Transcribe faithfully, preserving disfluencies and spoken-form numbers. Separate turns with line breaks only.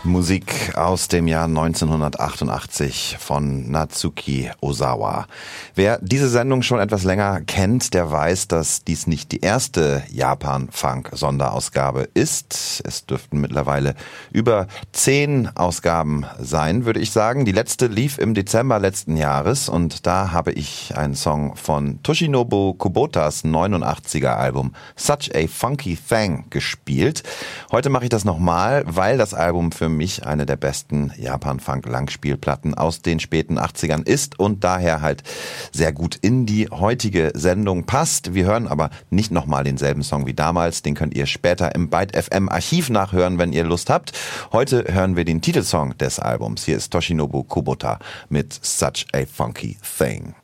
Musik aus dem Jahr neunzehnhundertachtundachtzig von Natsuki Ozawa. Wer diese Sendung schon etwas länger kennt, der weiß, dass dies nicht die erste Japan-Funk-Sonderausgabe ist. Es dürften mittlerweile über zehn Ausgaben sein, würde ich sagen. Die letzte lief im Dezember letzten Jahres und da habe ich einen Song von Toshinobu Kubotas neunundachtziger Album Such a Funky Thing gespielt. Heute mache ich das nochmal, weil das Album für mich eine der besten Japan-Funk-Langspielplatten aus den späten achtzigern ist und daher halt sehr gut in die heutige Sendung passt. Wir hören aber nicht nochmal denselben Song wie damals, den könnt ihr später im Byte F M Archiv nachhören, wenn ihr Lust habt. Heute hören wir den Titelsong des Albums. Hier ist Toshinobu Kubota mit Such a Funky Thing.